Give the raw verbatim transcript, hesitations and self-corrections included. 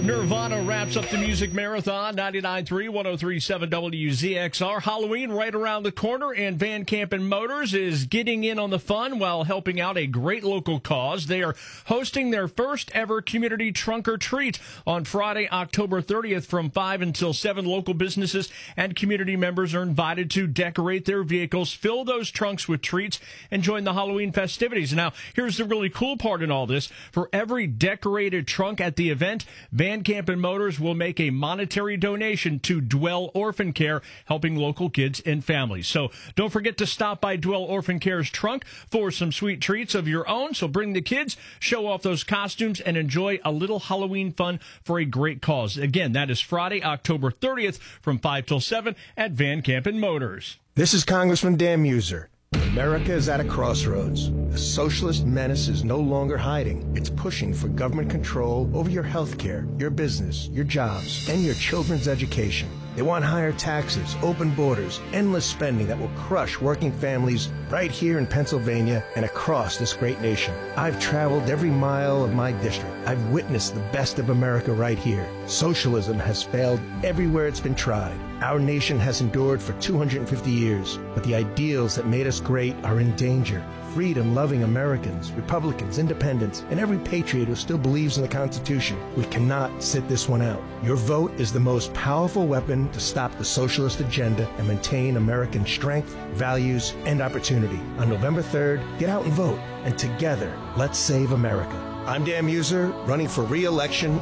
Nirvana wraps up the Music Marathon, ninety-nine point three, one oh three point seven W Z X R. Halloween right around the corner, and Van Campen Motors is getting in on the fun while helping out a great local cause. They are hosting their first ever community trunk or treat on Friday, October thirtieth from five until seven. Local businesses and community members are invited to decorate their vehicles, fill those trunks with treats, and join the Halloween festivities. Now, here's the really cool part in all this. For every decorated trunk at the event, Van Campen Motors will make a monetary donation to Dwell Orphan Care, helping local kids and families. So don't forget to stop by Dwell Orphan Care's trunk for some sweet treats of your own. So bring the kids, show off those costumes, and enjoy a little Halloween fun for a great cause. Again, that is Friday, October thirtieth from five till seven at Van Campen Motors. This is Congressman Dan Muser. America is at a crossroads. The socialist menace is no longer hiding. It's pushing for government control over your health care, your business, your jobs, and your children's education. They want higher taxes, open borders, endless spending that will crush working families right here in Pennsylvania and across this great nation. I've traveled every mile of my district. I've witnessed the best of America right here. Socialism has failed everywhere it's been tried. Our nation has endured for two hundred fifty years, but the ideals that made us great are in danger. Freedom-loving Americans, Republicans, Independents, and every patriot who still believes in the Constitution. We cannot sit this one out. Your vote is the most powerful weapon to stop the socialist agenda and maintain American strength, values, and opportunity. On November third, get out and vote, and together, let's save America. I'm Dan Muser, running for re-election